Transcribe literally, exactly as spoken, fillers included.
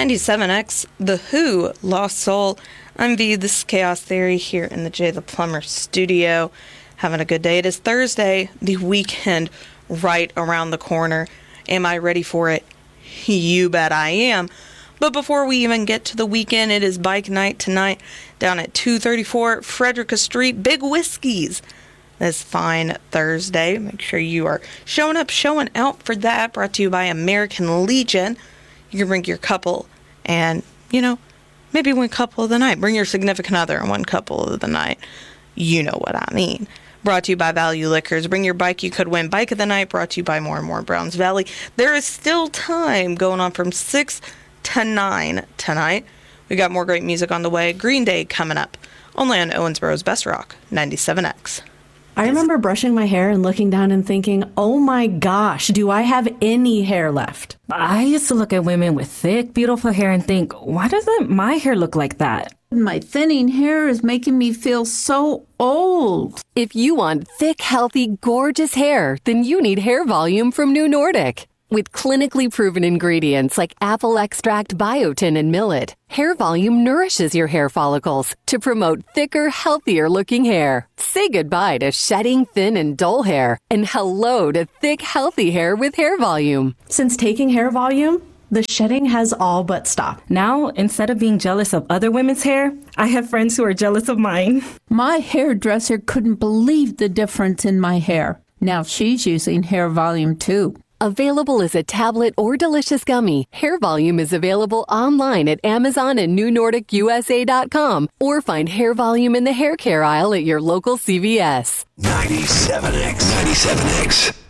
ninety-seven X, The Who, Lost Soul. I'm V, this is Chaos Theory here in the Jay the Plumber studio. Having a good day. It is Thursday, the weekend right around the corner. Am I ready for it? You bet I am. But before we even get to the weekend, it is bike night tonight down at two thirty-four Frederica Street, Big Whiskies. This fine Thursday. Make sure you are showing up, showing out for that. Brought to you by American Legion. You can bring your couple and, you know, maybe one couple of the night. Bring your significant other and one couple of the night. You know what I mean. Brought to you by Value Liquors. Bring your bike, you could win Bike of the Night. Brought to you by More and More Browns Valley. There is still time going on from six to nine tonight. We got more great music on the way. Green Day coming up. Only on Owensboro's Best Rock, ninety-seven X. I remember brushing my hair and looking down and thinking, oh my gosh, do I have any hair left? I used to look at women with thick, beautiful hair and think, why doesn't my hair look like that? My thinning hair is making me feel so old. If you want thick, healthy, gorgeous hair, then you need Hair Volume from New Nordic. With clinically proven ingredients like apple extract, biotin, and millet, Hair Volume nourishes your hair follicles to promote thicker, healthier-looking hair. Say goodbye to shedding, thin, and dull hair, and hello to thick, healthy hair with Hair Volume. Since taking Hair Volume, the shedding has all but stopped. Now, instead of being jealous of other women's hair, I have friends who are jealous of mine. My hairdresser couldn't believe the difference in my hair. Now she's using Hair Volume too. Available as a tablet or delicious gummy, Hair Volume is available online at Amazon and New Nordic U S A dot com, or find Hair Volume in the hair care aisle at your local C V S. ninety-seven X. ninety-seven X.